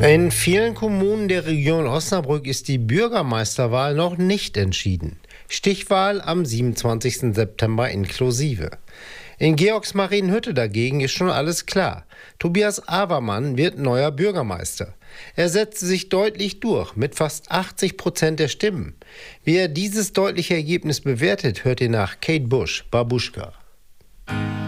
In vielen Kommunen der Region Osnabrück ist die Bürgermeisterwahl noch nicht entschieden. Stichwahl am 27. September inklusive. In Georgsmarienhütte dagegen ist schon alles klar. Tobias Avermann wird neuer Bürgermeister. Er setzte sich deutlich durch mit fast 80% der Stimmen. Wie er dieses deutliche Ergebnis bewertet, hört ihr nach Kate Busch, Babuschka.